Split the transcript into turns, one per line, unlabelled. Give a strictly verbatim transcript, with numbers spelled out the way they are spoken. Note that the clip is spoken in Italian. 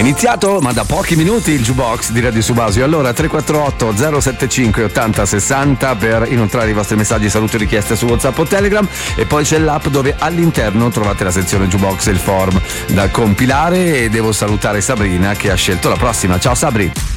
Iniziato, ma da pochi minuti, il Jukebox di Radio Subasio. Allora tre quattro otto zero sette cinque ottanta sessanta per inoltrare i vostri messaggi, saluti e richieste su WhatsApp o Telegram, e poi c'è l'app dove all'interno trovate la sezione Jukebox e il form da compilare. E devo salutare Sabrina che ha scelto la prossima. Ciao Sabri.